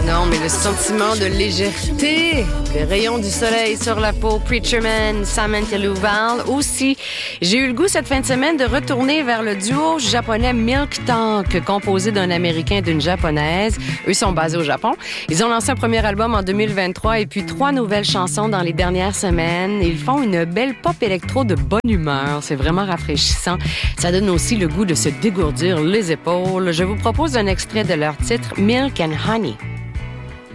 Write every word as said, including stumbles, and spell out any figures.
Non, mais le sentiment de légèreté, les rayons du soleil sur la peau, Preacher Man, Samantha Louval aussi. J'ai eu le goût cette fin de semaine de retourner vers le duo japonais Milk Tank, composé d'un Américain et d'une Japonaise. Eux sont basés au Japon. Ils ont lancé un premier album en deux mille vingt-trois et puis trois nouvelles chansons dans les dernières semaines. Ils font une belle pop électro de bonne humeur. C'est vraiment rafraîchissant. Ça donne aussi le goût de se dégourdir les épaules. Je vous propose un extrait de leur titre Milk and Honey.